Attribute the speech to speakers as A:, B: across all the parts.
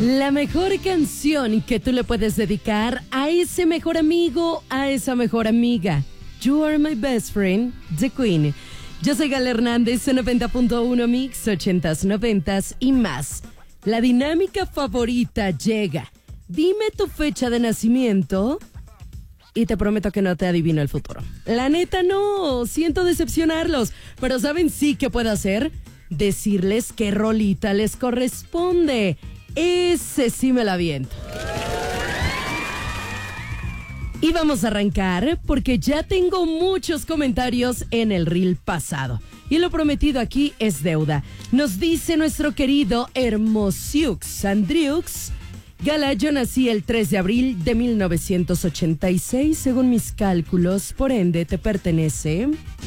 A: La mejor canción que tú le puedes dedicar a ese mejor amigo, a esa mejor amiga. You Are My Best Friend, The Queen. Yo soy Gal Hernández, 90.1 Mix, 80s, 90s y más. La dinámica favorita llega. Dime tu fecha de nacimiento y te prometo que no te adivino el futuro. La neta no, siento decepcionarlos, pero ¿saben sí qué puedo hacer? Decirles qué rolita les corresponde. Ese sí me la aviento. Y vamos a arrancar porque ya tengo muchos comentarios en el reel pasado. Y lo prometido aquí es deuda. Nos dice nuestro querido Hermosiux Andriux: Gala, yo nací el 3 de abril de 1986, según mis cálculos, por ende te pertenece.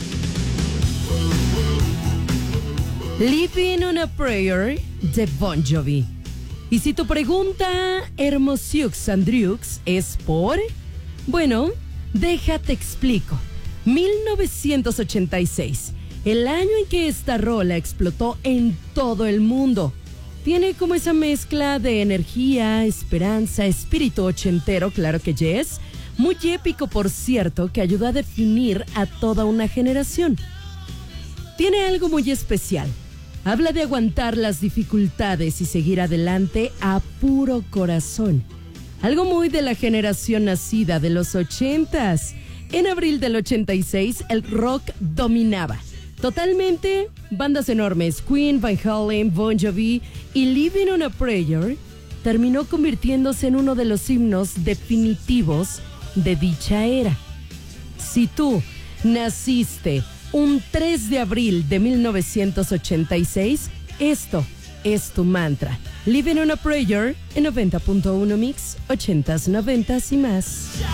A: Living on a Prayer de Bon Jovi. Y si tu pregunta, Hermosiux Andriux, es por... Bueno, déjate explico. 1986, el año en que esta rola explotó en todo el mundo. Tiene como esa mezcla de energía, esperanza, espíritu ochentero, claro que yes. Muy épico, por cierto, que ayudó a definir a toda una generación. Tiene algo muy especial. Habla de aguantar las dificultades y seguir adelante a puro corazón. Algo muy de la generación nacida de los 80s. En abril del 86, el rock dominaba. Totalmente, bandas enormes, Queen, Van Halen, Bon Jovi y Living on a Prayer terminó convirtiéndose en uno de los himnos definitivos de dicha era. Si tú naciste un 3 de abril de 1986, esto es tu mantra. Living on a Prayer en 90.1 Mix, 80s, 90s y más.